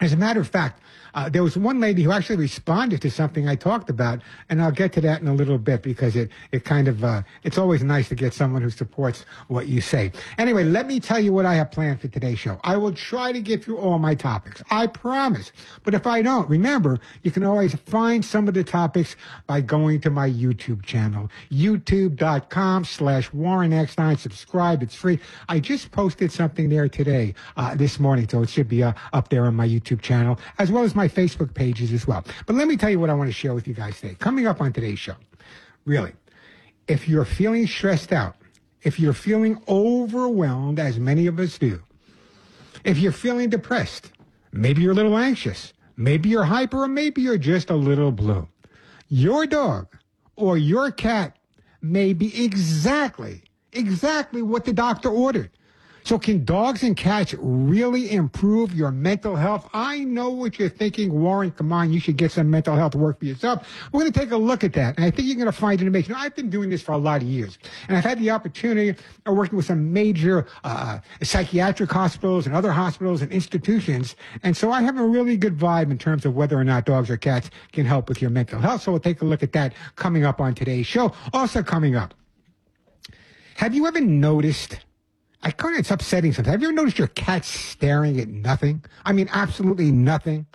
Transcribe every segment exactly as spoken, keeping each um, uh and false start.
As a matter of fact, uh, there was one lady who actually responded to something I talked about, and I'll get to that in a little bit because it, it kind of, uh, it's always nice to get someone who supports what you say. Anyway, let me tell you what I have planned for today's show. I will try to get through all my topics. I promise. But if I don't, remember, you can always find some of the topics by going to my YouTube channel, youtube.com slash Warren Eckstein. Subscribe. It's free. I just posted something there today, uh, this morning, so it should be uh, up there on my YouTube channel, as well as my Facebook pages as well. But let me tell you what I want to share with you guys today. Coming up on today's show, really, if you're feeling stressed out, if you're feeling overwhelmed, as many of us do, if you're feeling depressed, maybe you're a little anxious, maybe you're hyper, or maybe you're just a little blue, your dog or your cat may be exactly, exactly what the doctor ordered. So can dogs and cats really improve your mental health? I know what you're thinking, Warren. Come on, you should get some mental health work for yourself. We're going to take a look at that, and I think you're going to find it amazing. You know, I've been doing this for a lot of years, and I've had the opportunity of working with some major uh, psychiatric hospitals and other hospitals and institutions, and so I have a really good vibe in terms of whether or not dogs or cats can help with your mental health. So we'll take a look at that coming up on today's show. Also coming up, have you ever noticed... I kind of, it's upsetting sometimes. Have you ever noticed your cat staring at nothing? I mean, absolutely nothing.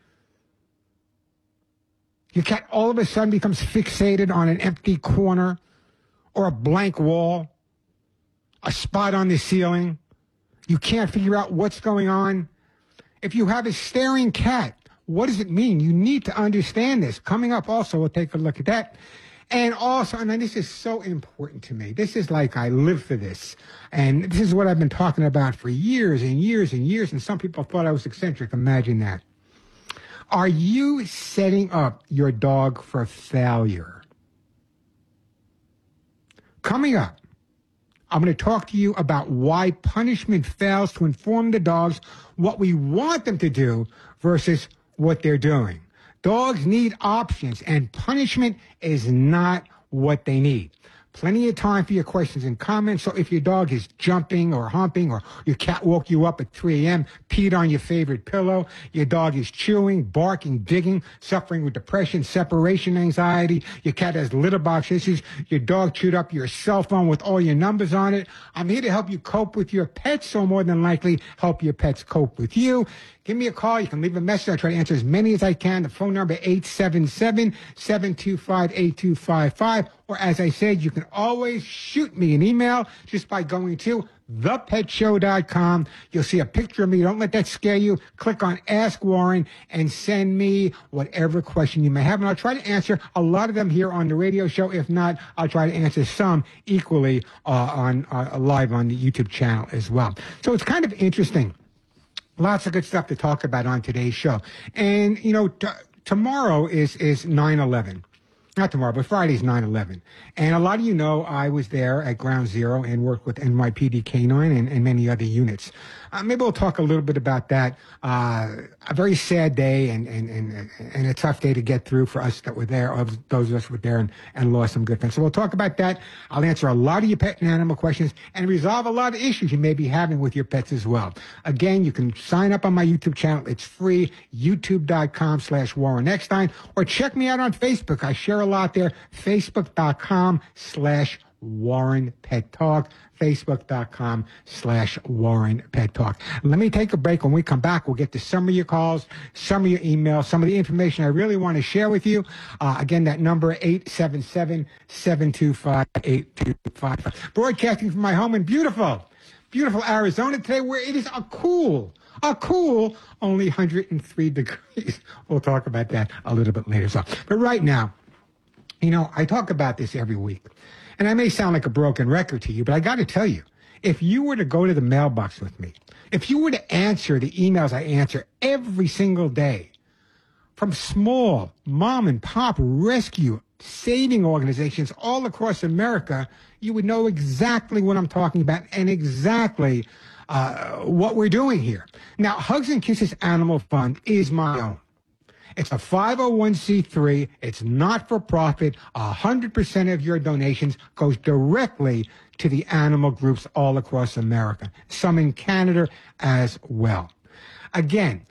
Your cat all of a sudden becomes fixated on an empty corner or a blank wall, a spot on the ceiling. You can't figure out what's going on. If you have a staring cat, what does it mean? You need to understand this. Coming up also, we'll take a look at that. And also, and this is so important to me. This is like I live for this. And this is what I've been talking about for years and years and years. And some people thought I was eccentric. Imagine that. Are you setting up your dog for failure? Coming up, I'm going to talk to you about why punishment fails to inform the dogs what we want them to do versus what they're doing. Dogs need options, and punishment is not what they need. Plenty of time for your questions and comments. So if your dog is jumping or humping, or your cat woke you up at three a.m., peed on your favorite pillow, your dog is chewing, barking, digging, suffering with depression, separation anxiety, your cat has litter box issues, your dog chewed up your cell phone with all your numbers on it, I'm here to help you cope with your pets, so more than likely help your pets cope with you. Give me a call. You can leave a message. I'll try to answer as many as I can. The phone number, eight seven seven, seven two five, eight two five five. Or as I said, you can always shoot me an email just by going to the pet show dot com. You'll see a picture of me. Don't let that scare you. Click on Ask Warren and send me whatever question you may have. And I'll try to answer a lot of them here on the radio show. If not, I'll try to answer some equally uh, on uh, live on the YouTube channel as well. So it's kind of interesting. Lots of good stuff to talk about on today's show. And, you know, t- tomorrow is, is nine eleven. Not tomorrow, but Friday's nine eleven. And a lot of you know I was there at Ground Zero and worked with N Y P D K nine and, and many other units. Uh, maybe we'll talk a little bit about that. Uh, a very sad day and, and, and, and a tough day to get through for us that were there, of those of us who were there and, and lost some good friends. So we'll talk about that. I'll answer a lot of your pet and animal questions and resolve a lot of issues you may be having with your pets as well. Again, you can sign up on my YouTube channel. It's free, youtube.com slash Warren Eckstein, or check me out on Facebook. I share a lot there, facebook.com slash Warren Pet Talk, facebook.com slash Warren Pet Talk. Let me take a break. When we come back, we'll get to some of your calls, some of your emails, some of the information I really want to share with you. Uh, again, that number, eight seven seven, seven two five, eight two five five. Broadcasting from my home in beautiful, beautiful Arizona today, where it is a cool, a cool only one hundred three degrees. We'll talk about that a little bit later. So, but right now, you know, I talk about this every week. And I may sound like a broken record to you, but I got to tell you, if you were to go to the mailbox with me, if you were to answer the emails I answer every single day from small mom and pop rescue saving organizations all across America, you would know exactly what I'm talking about and exactly uh, what we're doing here. Now, Hugs and Kisses Animal Fund is my own. It's a five oh one c three. It's not for profit. one hundred percent of your donations goes directly to the animal groups all across America, some in Canada as well. Again,